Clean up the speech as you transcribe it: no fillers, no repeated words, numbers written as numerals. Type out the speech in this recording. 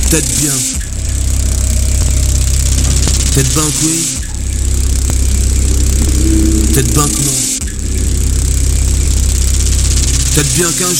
Peut-être bien. Peut-être ben que oui. Peut-être ben que non. Peut-être bien qu'un